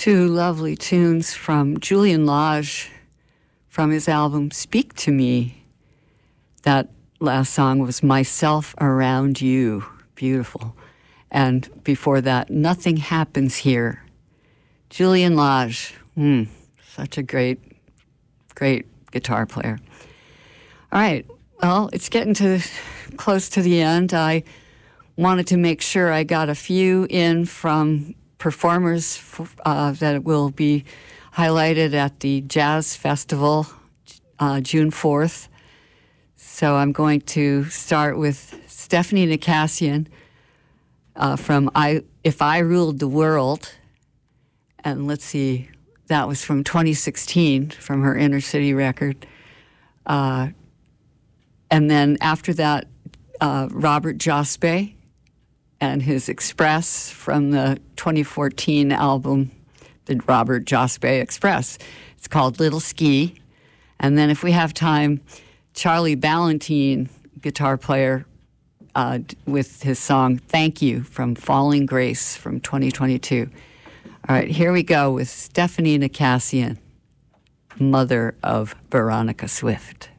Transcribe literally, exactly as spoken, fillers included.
Two lovely tunes from Julian Lage from his album Speak to Me. That last song was Myself Around You. Beautiful. And before that, Nothing Happens Here. Julian Lage, mm, such a great, great guitar player. All right, well, it's getting to close to the end. I wanted to make sure I got a few in from performers uh, that will be highlighted at the Jazz Festival uh, June fourth. So I'm going to start with Stephanie Nicasian uh, from I, If I Ruled the World. And let's see, that was from twenty sixteen, from her Inner City record. Uh, and then after that, uh, Robert Jospe and his Express from the twenty fourteen album, the Robert Jospe Express. It's called Little Ski. And then if we have time, Charlie Ballantine, guitar player, uh, with his song Thank You from Falling Grace from twenty twenty-two. All right, here we go with Stephanie Nicasian, mother of Veronica Swift.